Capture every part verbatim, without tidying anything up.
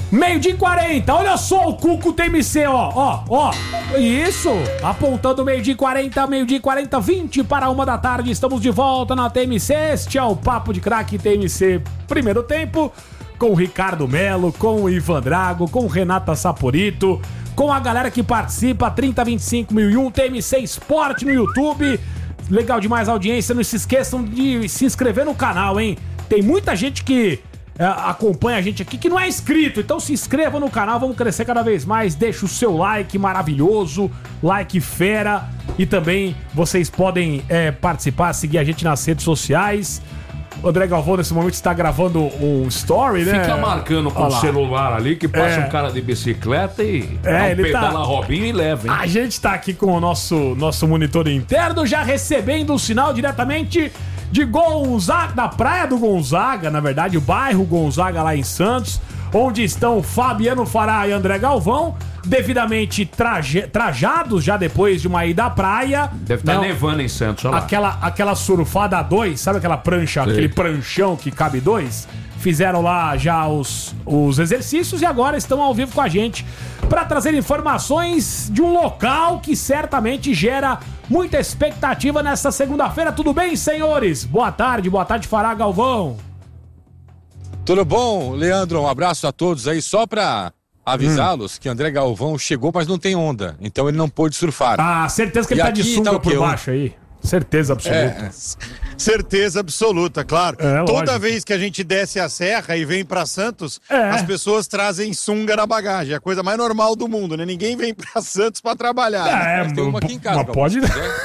Meio-dia e quarenta, olha só o Cuco T M C, ó, ó, ó. Isso, apontando meio-dia e quarenta, meio-dia e quarenta, vinte para uma da tarde. Estamos de volta na T M C. Este é o Papo de Craque T M C primeiro tempo. Com o Ricardo Melo, com o Ivan Drago, com o Renata Saporito, com a galera que participa, trinta, vinte e cinco mil e um, T M C Esporte no YouTube. Legal demais a audiência, não se esqueçam de se inscrever no canal, hein? Tem muita gente que é, acompanha a gente aqui que não é inscrito, então se inscreva no canal, vamos crescer cada vez mais. Deixa o seu like maravilhoso, like fera, e também vocês podem é, participar, seguir a gente nas redes sociais. O André Galvão nesse momento está gravando um story, né? Fica marcando com o celular ali que passa é. um cara de bicicleta e é, ele pedala tá... Robinho e leva, hein? A gente tá aqui com o nosso, nosso monitor interno, já recebendo o sinal diretamente de Gonzaga, da Praia do Gonzaga, na verdade, o bairro Gonzaga lá em Santos, onde estão Fabiano Fará e André Galvão, devidamente traje, trajados já depois de uma ida à praia. Deve estar tá nevando em Santos, olha lá. Aquela, aquela surfada a dois, sabe aquela prancha, Sim. aquele pranchão que cabe dois? Fizeram lá já os, os exercícios e agora estão ao vivo com a gente para trazer informações de um local que certamente gera muita expectativa nessa segunda-feira. Tudo bem, senhores? Boa tarde, boa tarde, Fará, Galvão. Tudo bom, Leandro? Um abraço a todos aí, só pra avisá-los hum. que André Galvão chegou, mas não tem onda, então ele não pôde surfar. Ah, certeza que ele e tá de sunga tá por baixo aí. Certeza absoluta. É, certeza absoluta, claro. É, Toda lógico. vez que a gente desce a serra e vem pra Santos, é. as pessoas trazem sunga na bagagem. É a coisa mais normal do mundo, né? Ninguém vem pra Santos pra trabalhar. É, né? Tem uma aqui em casa. Mas pode...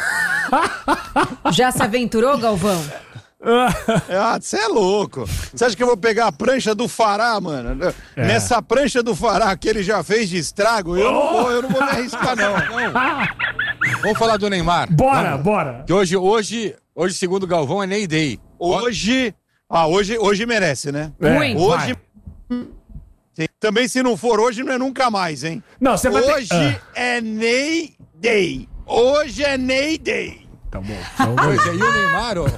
Já se aventurou, Galvão? Ah, você é louco. Você acha que eu vou pegar a prancha do Fará, mano? É. Nessa prancha do Fará que ele já fez de estrago, eu não vou, eu não vou me arriscar, não. não. Vamos falar do Neymar. Bora, Vamos. bora. Que hoje, hoje, hoje, segundo o Galvão, é Ney Day. Hoje, ah, hoje, hoje merece, né? É, hoje. Sim. Também se não for hoje, não é nunca mais, hein? Não, você vai Hoje ter... ah. é Ney Day. Hoje é Ney Day. Tá bom. Então, pois é, e o Neymar, ó.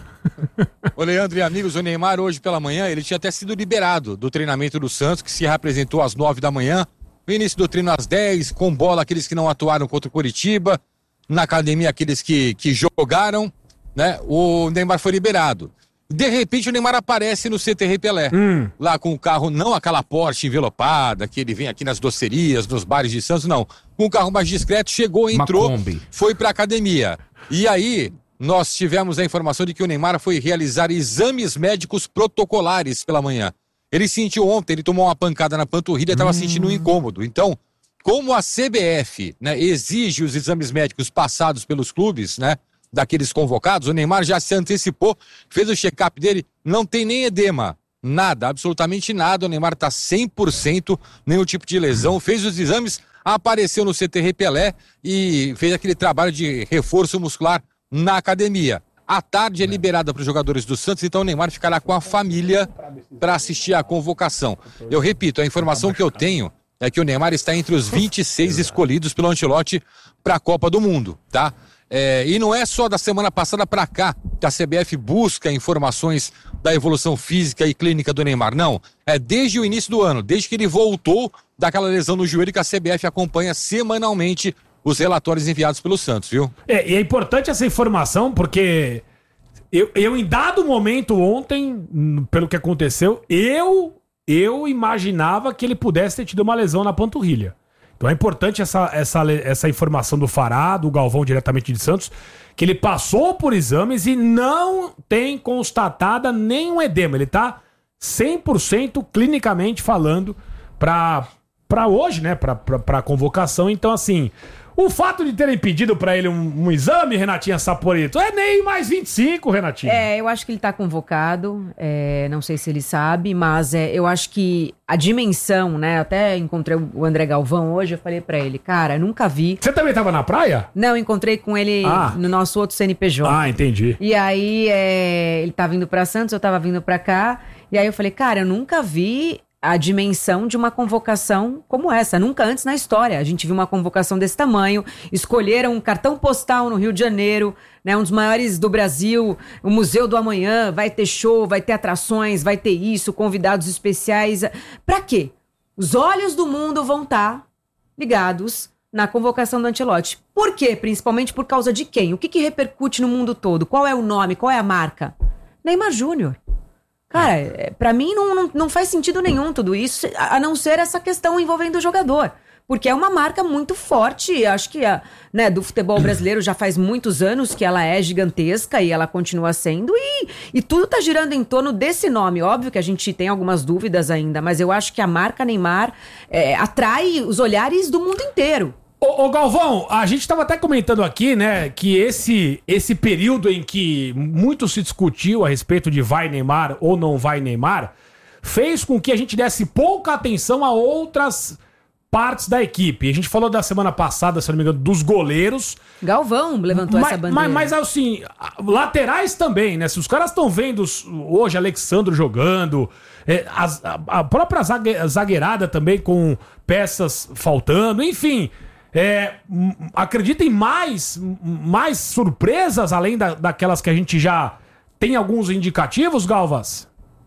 Ô Leandro e amigos, o Neymar hoje pela manhã, ele tinha até sido liberado do treinamento do Santos, que se reapresentou às nove da manhã, no início do treino às dez, com bola aqueles que não atuaram contra o Coritiba, na academia aqueles que, que jogaram, né? O Neymar foi liberado. De repente o Neymar aparece no C T R Pelé, hum. lá com o carro, não aquela Porsche envelopada, que ele vem aqui nas docerias, nos bares de Santos, não. Com um carro mais discreto, chegou, entrou, foi pra academia. E aí... nós tivemos a informação de que o Neymar foi realizar exames médicos protocolares pela manhã. Ele sentiu ontem, ele tomou uma pancada na panturrilha, estava hum. sentindo um incômodo. Então, como a C B F, né, exige os exames médicos passados pelos clubes, né, daqueles convocados, o Neymar já se antecipou, fez o check-up dele, não tem nem edema, nada, absolutamente nada. O Neymar está cem por cento, nenhum tipo de lesão, fez os exames, apareceu no C T R Pelé e fez aquele trabalho de reforço muscular na academia. À tarde é liberada para os jogadores do Santos, então o Neymar ficará com a família para assistir à convocação. Eu repito, a informação que eu tenho é que o Neymar está entre os vinte e seis escolhidos pelo Ancelotti para a Copa do Mundo, tá? É, e não é só da semana passada para cá que a C B F busca informações da evolução física e clínica do Neymar, não. É desde o início do ano, desde que ele voltou daquela lesão no joelho, que a C B F acompanha semanalmente os relatórios enviados pelo Santos, viu? É, e é importante essa informação, porque eu, eu em dado momento ontem, pelo que aconteceu, eu, eu imaginava que ele pudesse ter tido uma lesão na panturrilha. Então é importante essa, essa, essa informação do Fará, do Galvão diretamente de Santos, que ele passou por exames e não tem constatada nenhum edema. Ele tá cem por cento clinicamente falando pra, pra hoje, né? Pra, pra, pra convocação. Então, assim... o fato de terem pedido pra ele um, um exame, Renatinha Saporito, é nem mais vinte e cinco, Renatinha. É, eu acho que ele tá convocado, é, não sei se ele sabe, mas é, eu acho que a dimensão, né, até encontrei o André Galvão hoje, eu falei pra ele, cara, nunca vi... Você também tava na praia? Não, encontrei com ele ah. no nosso outro C N P J. Ah, entendi. E aí, é, ele tá vindo pra Santos, eu tava vindo pra cá, e aí eu falei, cara, eu nunca vi... a dimensão de uma convocação como essa. Nunca antes na história a gente viu uma convocação desse tamanho. Escolheram um cartão postal no Rio de Janeiro, né, um dos maiores do Brasil, o Museu do Amanhã, vai ter show, vai ter atrações, vai ter isso, convidados especiais. Pra quê? Os olhos do mundo vão estar ligados na convocação do Ancelotti. Por quê? Principalmente por causa de quem? O que, que repercute no mundo todo? Qual é o nome? Qual é a marca? Neymar Júnior. Cara, é, pra mim não, não, não faz sentido nenhum tudo isso, a não ser essa questão envolvendo o jogador. Porque é uma marca muito forte, acho que a, né, do futebol brasileiro já faz muitos anos que ela é gigantesca e ela continua sendo. E, e tudo tá girando em torno desse nome. Óbvio que a gente tem algumas dúvidas ainda, mas eu acho que a marca Neymar é, atrai os olhares do mundo inteiro. Ô, ô Galvão, a gente estava até comentando aqui, né, que esse, esse período em que muito se discutiu a respeito de vai Neymar ou não vai Neymar, fez com que a gente desse pouca atenção a outras partes da equipe. A gente falou da semana passada, se não me engano, dos goleiros. Galvão levantou mas, essa bandeira. Mas, mas assim, laterais também, né? Se os caras estão vendo hoje Alexandro jogando, é, a, a própria zagueirada também com peças faltando, enfim... É, acreditem mais, mais surpresas além da, daquelas que a gente já tem alguns indicativos, Galvas?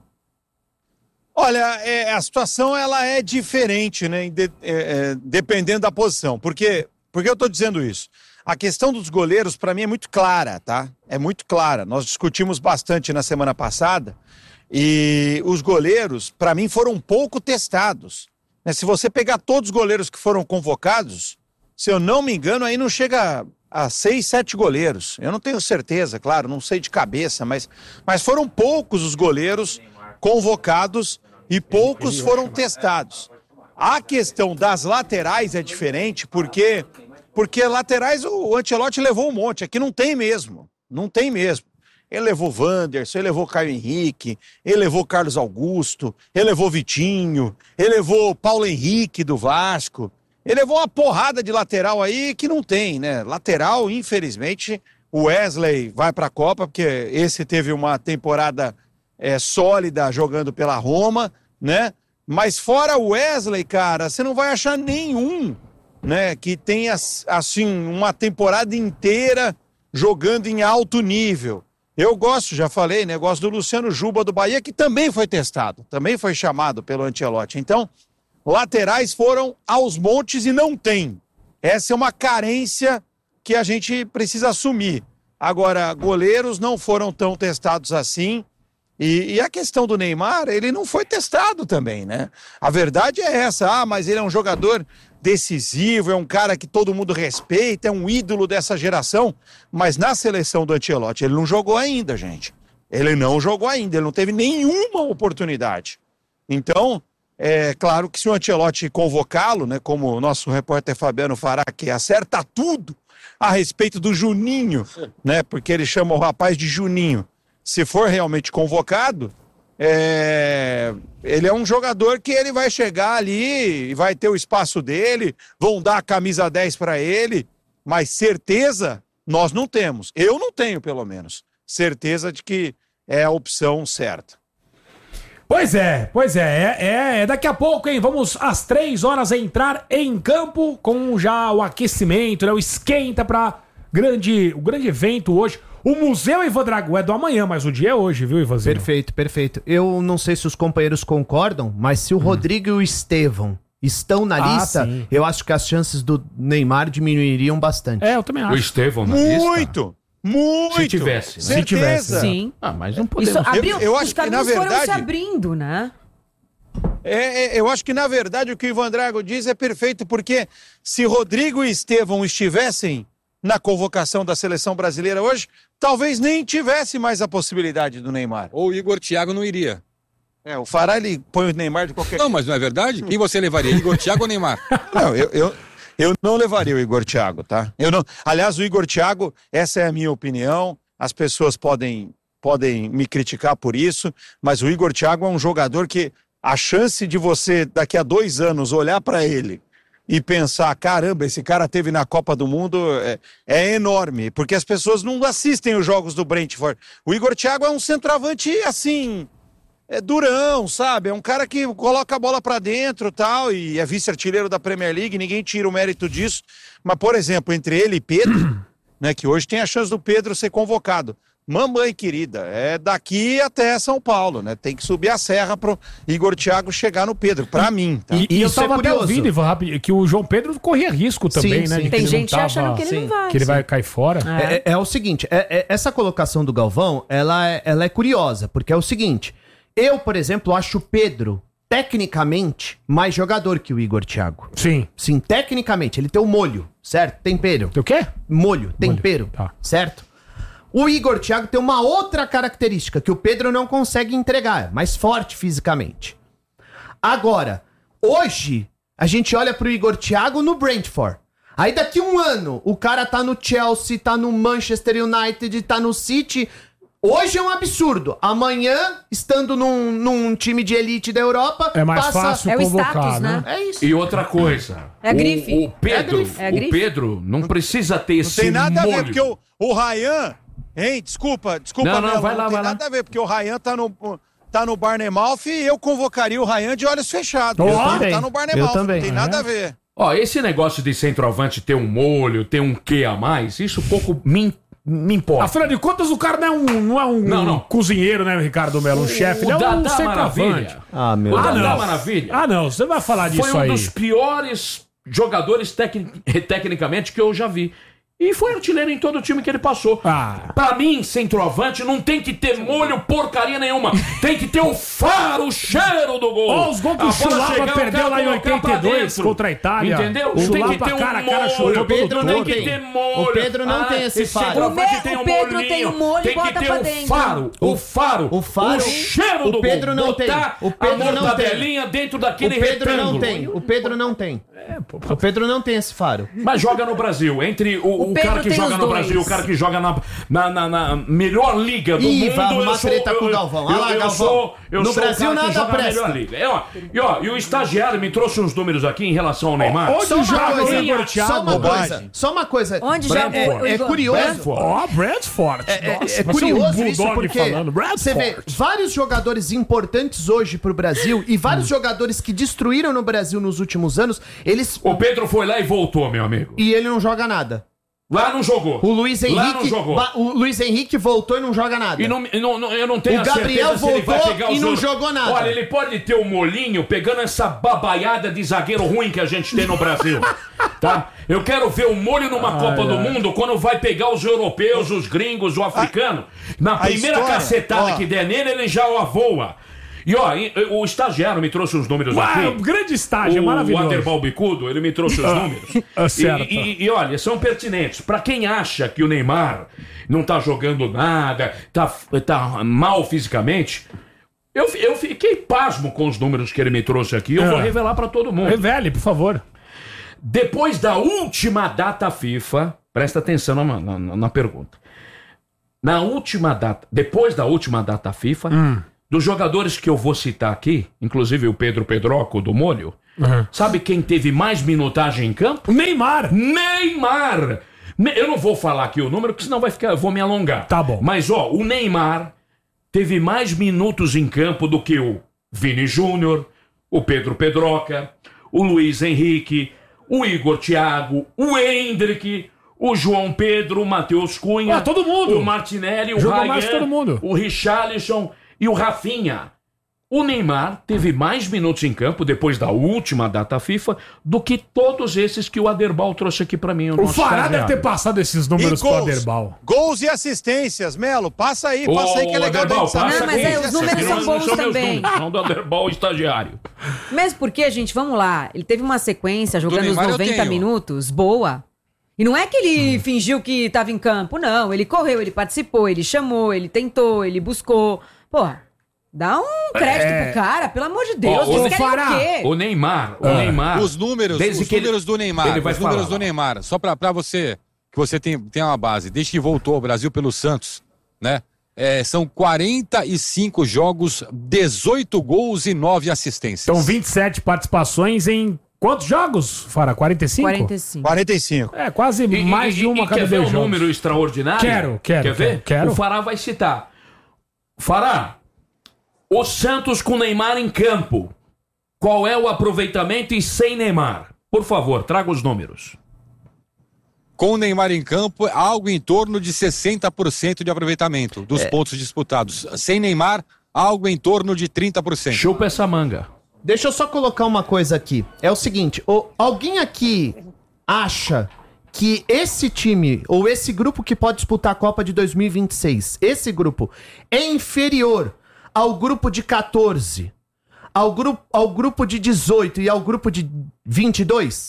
Olha, é, a situação ela é diferente, né? De, é, é, dependendo da posição. Por quê? Por que eu tô dizendo isso? A questão dos goleiros, para mim, é muito clara, tá? É muito clara. Nós discutimos bastante na semana passada e os goleiros, para mim, foram pouco testados. Né? Se você pegar todos os goleiros que foram convocados, se eu não me engano, aí não chega a seis, sete goleiros. Eu não tenho certeza, claro, não sei de cabeça, mas, mas foram poucos os goleiros convocados e poucos foram testados. A questão das laterais é diferente, porque, porque laterais o Ancelotti levou um monte. Aqui não tem mesmo, não tem mesmo. Ele levou Wanderson, ele levou Caio Henrique, ele levou Carlos Augusto, ele levou Vitinho, ele levou Paulo Henrique do Vasco. Ele levou uma porrada de lateral aí que não tem, né? Lateral, infelizmente, o Wesley vai para a Copa, porque esse teve uma temporada é, sólida jogando pela Roma, né? Mas fora o Wesley, cara, você não vai achar nenhum, né? Que tenha, assim, uma temporada inteira jogando em alto nível. Eu gosto, já falei, né? Gosto do Luciano Juba do Bahia, que também foi testado, também foi chamado pelo Ancelotti. Então... laterais foram aos montes e não tem. Essa é uma carência que a gente precisa assumir. Agora, goleiros não foram tão testados assim. E, e a questão do Neymar, ele não foi testado também, né? A verdade é essa. Ah, mas ele é um jogador decisivo, é um cara que todo mundo respeita, é um ídolo dessa geração. Mas na seleção do Ancelotti, ele não jogou ainda, gente. Ele não jogou ainda, ele não teve nenhuma oportunidade. Então... é claro que se o Ancelotti convocá-lo, né, como o nosso repórter Fabiano Fará, que acerta tudo a respeito do Juninho, né, porque ele chama o rapaz de Juninho, se for realmente convocado, é... ele é um jogador que ele vai chegar ali e vai ter o espaço dele, vão dar a camisa dez para ele, mas certeza nós não temos. Eu não tenho, pelo menos, certeza de que é a opção certa. Pois é, pois é, é, é, daqui a pouco, hein, vamos às três horas entrar em campo com já o aquecimento, né, o esquenta para grande, o grande evento hoje. O Museu Ivan Drago é do amanhã, mas o dia é hoje, viu, Ivanzinho? Perfeito, perfeito. Eu não sei se os companheiros concordam, mas se o hum. Rodrigo e o Estevão estão na ah, lista, sim. eu acho que as chances do Neymar diminuiriam bastante. É, eu também acho. O Estevão na Muito! lista? Muito! Muito! Se tivesse. Certeza. Se tivesse. Sim. Ah, mas não podemos... Isso abriu, eu, eu acho os que, na caminhos foram verdade... se abrindo, né? É, é, eu acho que, na verdade, o que o Ivan Drago diz é perfeito, porque se Rodrigo e Estevão estivessem na convocação da seleção brasileira hoje, talvez nem tivesse mais a possibilidade do Neymar. Ou o Igor Thiago não iria. É, o Fará, ele põe o Neymar de qualquer... Não, mas não é verdade? Quem você levaria, Igor Thiago ou Neymar? Não, eu... eu... Eu não levaria o Igor Thiago, tá? Eu não... Aliás, o Igor Thiago, essa é a minha opinião, as pessoas podem, podem me criticar por isso, mas o Igor Thiago é um jogador que a chance de você, daqui a dois anos, olhar para ele e pensar, caramba, esse cara teve na Copa do Mundo, é, é enorme, porque as pessoas não assistem os jogos do Brentford. O Igor Thiago é um centroavante, assim... é durão, sabe? É um cara que coloca a bola pra dentro e tal, e é vice-artilheiro da Premier League, ninguém tira o mérito disso. Mas, por exemplo, entre ele e Pedro, né, que hoje tem a chance do Pedro ser convocado, mamãe querida, é daqui até São Paulo, né? Tem que subir a serra pro Igor Thiago chegar no Pedro, pra mim. Tá? E, e eu tava é até ouvindo, que o João Pedro corria risco também, sim, né? Sim. Tem gente tava, achando que ele sim, não vai. Que ele sim. vai cair fora. É, é, é o seguinte, é, é, essa colocação do Galvão, ela é, ela é curiosa, porque é o seguinte, eu, por exemplo, acho o Pedro, tecnicamente, mais jogador que o Igor Thiago. Sim. Sim, tecnicamente, ele tem o molho, certo? Tempero. Tem o quê? Molho, tempero, molho. Tá. certo? O Igor Thiago tem uma outra característica que o Pedro não consegue entregar, é mais forte fisicamente. Agora, hoje, a gente olha pro Igor Thiago no Brentford. Aí daqui um ano, o cara tá no Chelsea, tá no Manchester United, tá no City. Hoje é um absurdo. Amanhã, estando num, num time de elite da Europa, é mais passa... fácil é convocar, o status, né? né? É isso. E outra coisa. É a grife. O, o Pedro, é a grife. É a grife. o Pedro não precisa ter esse Não tem nada molho. a ver, porque o, o Ryan... Hein, desculpa, desculpa, Não, não, Melo, vai lá, não tem vai lá. nada a ver, porque o Ryan tá no, tá no Barnemouth e eu convocaria o Ryan de olhos fechados. Eu Ele também. tá no Barnemouth, Eu também. não tem nada a ver. Ó, esse negócio de centroavante ter um molho, ter um quê a mais, isso pouco me, me importa. Afinal de contas, o cara não é um, não é um Não, não. cozinheiro, né, Ricardo Melo? Um chefe, ele é um Dadá centroavante. Maravilha. Ah, meu O Ah, Dadá não. Maravilha. Ah, não, você vai falar disso Foi um aí. dos piores jogadores tecni- tecnicamente que eu já vi. E foi artilheiro em todo o time que ele passou. Ah. Pra mim, centroavante não tem que ter molho porcaria nenhuma. Tem que ter o faro, o cheiro do gol. Ó, os gols que o A bola Chulapa chegar, o perdeu cara lá em colocar oitenta e dois pra dentro. contra a Itália. Entendeu? O Tem que Chulapa, ter um cara, cara, molho. chorou O Pedro todo não todo. tem. que ter molho. O Pedro não tem esse faro. centroavante O tem um Pedro molhinho. tem um molho e Tem que bota ter pra o dentro. faro, o faro, o faro- o cheiro o do Pedro gol. não tem. Botar O Pedro a não mortadelinha dentro O daquele Pedro retângulo. não tem. O Pedro não tem. O Pedro não tem esse faro. Mas joga no Brasil. Entre o, O o Pedro cara que tem joga os no dois. Brasil e o cara que joga na, na, na, na melhor liga do Ih, mundo. vai arrumar eu sou, treta eu, com o eu- Galvão. Eu, Olha lá, eu Galvão. sou, eu No sou Brasil o cara que nada joga na presta. melhor liga. E, ó, e, ó, e o estagiário me trouxe uns números aqui em relação ao Neymar. Onde Só uma joga o coisa, Igor Thiago? só uma Bobagem. coisa, só uma coisa. Onde Brentford. joga o É, é Igor? curioso. Ó, Bradford. É, é- Nossa, é vai ser um curioso isso bulldog porque falando. você vê Bradford. vários jogadores importantes hoje pro Brasil e vários jogadores que destruíram no Brasil nos últimos anos, eles O Pedro foi lá e voltou, meu amigo. e ele não joga nada. Lá não jogou. O Luiz Lá não Henrique, jogou. ba- o Luiz Henrique voltou e não joga nada. E não, não- não- eu não tenho O a Gabriel certeza se ele vai voltou pegar os e não outros. jogou nada. Olha, ele pode ter o molinho pegando essa babaiada de zagueiro ruim que a gente tem no Brasil. Tá? Eu quero ver o molho numa Copa do Mundo quando vai pegar os europeus, os gringos, o africano. Na a primeira história, cacetada ó. que der nele, ele já ó, voa. E ó, e- o estagiário me trouxe uns números Uau, aqui. grande estágio, é O maravilhoso. Aderbal Bicudo, ele me trouxe os números. ah, certo. E, e- e, olha, são pertinentes. Pra quem acha que o Neymar não tá jogando nada, tá, tá mal fisicamente, eu, eu fiquei pasmo com os números que ele me trouxe aqui. Eu Ah. vou revelar pra todo mundo. Revele, por favor. Depois da última data FIFA, presta atenção na, na, na pergunta. Na última data, depois da última data FIFA, Hum. dos jogadores que eu vou citar aqui, inclusive o Pedro Pedroco do Molho, sabe quem teve mais minutagem em campo? O Neymar. Neymar! Ne- Eu não vou falar aqui o número, porque senão vai ficar, eu vou me alongar. Tá bom. Mas ó, o Neymar teve mais minutos em campo do que o Vini Júnior, o Pedro Pedroca, o Luiz Henrique, o Igor Thiago, o Hendrick, o João Pedro, o Matheus Cunha, Ah, todo mundo. o Martinelli, o Jogou mais que Ryan, todo mundo. o Richarlison e o Rafinha. O Neymar teve mais minutos em campo depois da última data FIFA do que todos esses que o Aderbal trouxe aqui pra mim. O Fará deve ter passado esses números E com o gols, Aderbal. gols e assistências, Melo, passa aí, passa aí que é legal da gente saber. Não, mas é, os números são bons também. Não do Aderbal, o estagiário. Mesmo porque, gente, vamos lá. Ele teve uma sequência jogando os Neymar eu noventa tenho. minutos, boa. E não é que ele fingiu que tava em campo, não. Ele correu, ele participou, ele chamou, ele tentou, ele buscou. Porra, dá um crédito É. pro cara, pelo amor de Deus. Ó, Vocês o querem Fará, o quê? O Neymar, o Neymar. Os números, desde os que ele- números do Neymar, ele vai os números falar. do Neymar, só pra, pra você, que você tem, tem uma base, desde que voltou ao Brasil pelo Santos, né? É, são quarenta e cinco jogos, dezoito gols e nove assistências. Então, vinte e sete participações em quantos jogos, Fará? quarenta e cinco? quarenta e cinco. quarenta e cinco. É, quase E- mais e- de uma e a cada quer ver dois um jogos. número extraordinário? Quero, quero, Quer ver? quero, quero. O Fará vai citar. Fará, o Santos com Neymar em campo. Qual é o aproveitamento e sem Neymar? Por favor, traga os números. Com o Neymar em campo, algo em torno de sessenta por cento de aproveitamento dos é. pontos disputados. Sem Neymar, algo em torno de trinta por cento. Chupa essa manga. Deixa eu só colocar uma coisa aqui. É o seguinte, o, alguém aqui acha que esse time, ou esse grupo que pode disputar a Copa de dois mil e vinte e seis, esse grupo, é inferior ao grupo de quatorze, ao grupo, ao grupo de dezoito e ao grupo de vinte e dois?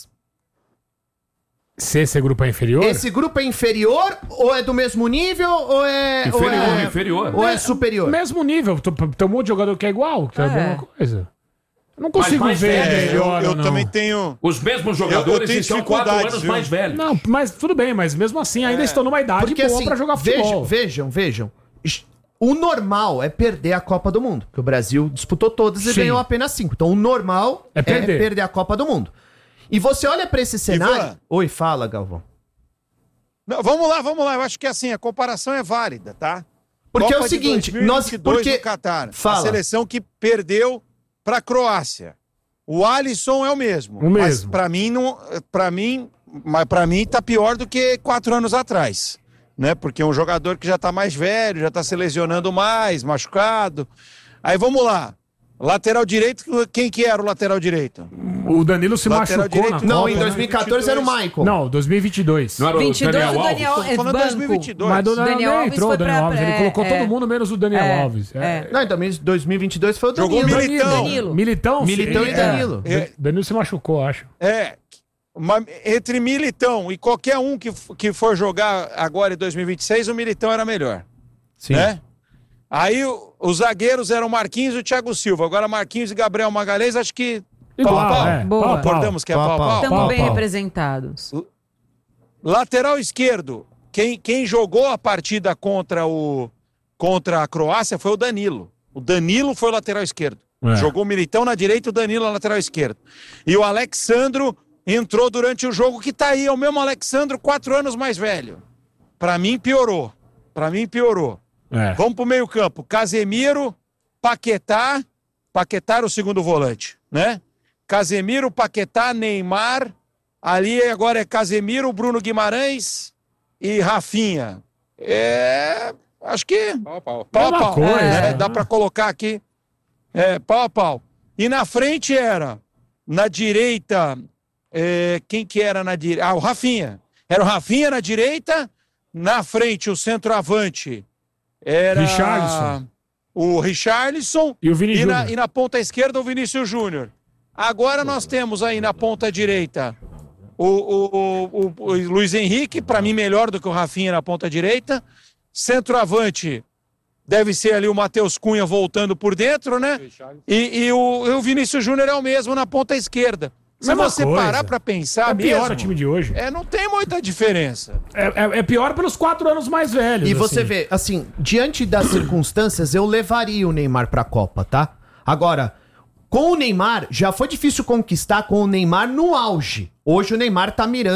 Se esse grupo é inferior? Esse grupo é inferior ou é do mesmo nível ou é... Inferior, ou é, inferior. Ou é superior? Mesmo nível. Tem um monte de jogador que é igual, que é, é a mesma coisa. Eu não consigo mais ver velho, melhor eu, eu ou não. também tenho... Os mesmos jogadores eu, eu tenho estão quatro anos viu? mais velhos. Não, mas tudo bem, mas mesmo assim ainda é. estão numa idade Porque, boa assim, pra jogar futebol. Vejam, vejam, vejam. O normal é perder a Copa do Mundo, porque o Brasil disputou todas e Sim. ganhou apenas cinco. Então o normal é perder, é perder a Copa do Mundo. E você olha pra esse cenário... Ivan. Oi, fala, Galvão. Não, vamos lá, vamos lá. Eu acho que assim, a comparação é válida, tá? Porque Copa é o seguinte, de dois mil e vinte e dois nós... Porque... no Catar, Fala. a seleção que perdeu pra Croácia. O Alisson é o mesmo. O mesmo. Mas pra mim, não, pra mim, mas pra mim tá pior do que quatro anos atrás. Né? Porque é um jogador que já tá mais velho, já tá se lesionando mais, machucado. Aí vamos lá. Lateral direito, quem que era o lateral direito? O Danilo se Lateral machucou direito, na Não, Copa, em dois mil e quatorze né? era o Maicon. Não, dois mil e vinte e dois. Não era vinte e dois, o Daniel o Alves? Daniel Tô é falando banco. dois mil e vinte e dois. Mas do Daniel, Daniel Alves entrou, foi o Daniel pra- Alves. Ele é, colocou é. todo mundo menos o Daniel É, Alves. É. é. Não, então dois mil e vinte e dois foi o Jogou Danilo. Militão. Danilo. Militão? Militão sim, e é. Danilo. É. Danilo se machucou, acho. É, uma- entre Militão e qualquer um que, f- que for jogar agora em dois mil e vinte e seis, o Militão era melhor. Sim. Né? Aí o- os zagueiros eram Marquinhos e o Thiago Silva. Agora Marquinhos e Gabriel Magalhães, acho que Igual, pau a pau. é. Boa. Pau a pau. Concordamos que é Pau a pau a pau. pau. Estamos Pau, bem pau. representados. Lateral esquerdo, quem, quem jogou a partida contra, o, contra a Croácia foi o Danilo. O Danilo foi o lateral esquerdo. É. Jogou o Militão na direita e o Danilo na lateral esquerda. E o Alexandro entrou durante o jogo, que tá aí, é o mesmo Alexandro, quatro anos mais velho. Pra mim piorou. Pra mim piorou. É. Vamos pro meio campo. Casemiro, Paquetá. Paquetá era o segundo volante, né? Casemiro, Paquetá, Neymar. Ali agora é Casemiro, Bruno Guimarães e Rafinha. É... Acho que... Pau a pau. Pau a Mesma pau. coisa, né? né? Dá pra colocar aqui. É, pau a pau. E na frente era... Na direita... é, quem que era na direita? Ah, o Rafinha. Era o Rafinha na direita. Na frente, o centroavante era... Richarlison. O Richarlison. E o Vini e na, Júnior. e na ponta esquerda, o Vinícius Júnior. Agora nós temos aí na ponta direita o, o, o, o, o Luiz Henrique, para mim melhor do que o Rafinha na ponta direita. Centroavante deve ser ali o Matheus Cunha voltando por dentro, né? E, e, o, e o Vinícius Júnior é o mesmo na ponta esquerda. Se Mesma você coisa. parar para pensar É pior mesmo, o time de hoje. é, não tem muita diferença. É, é- é pior pelos quatro anos mais velhos. E você assim. vê, assim, diante das circunstâncias, eu levaria o Neymar pra Copa, tá? Agora, com o Neymar, já foi difícil conquistar com o Neymar no auge. Hoje o Neymar tá mirando